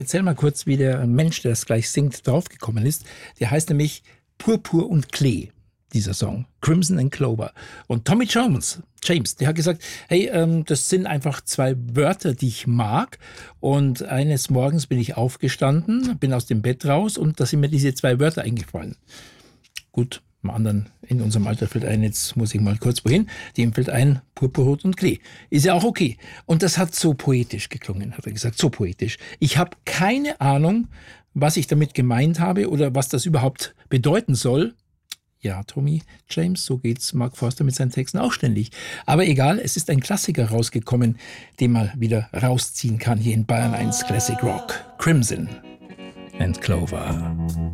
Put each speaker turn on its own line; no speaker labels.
Erzähl mal kurz, wie der Mensch, der das gleich singt, draufgekommen ist. Der heißt nämlich Purpur und Klee, dieser Song. Crimson and Clover. Und Tommy James, der hat gesagt, hey, das sind einfach zwei Wörter, die ich mag. Und eines Morgens bin ich aufgestanden, bin aus dem Bett raus und da sind mir diese zwei Wörter eingefallen. Gut, dem anderen in unserem Alter fällt ein, jetzt muss ich mal kurz wohin, dem fällt ein Purpurrot und Klee. Ist ja auch okay. Und das hat so poetisch geklungen, hat er gesagt, so poetisch. Ich habe keine Ahnung, was ich damit gemeint habe oder was das überhaupt bedeuten soll. Ja, Tommy James, so geht's Mark Forster mit seinen Texten auch ständig. Aber egal, es ist ein Klassiker rausgekommen, den man wieder rausziehen kann hier in Bayern 1 Classic Rock. Crimson and Clover.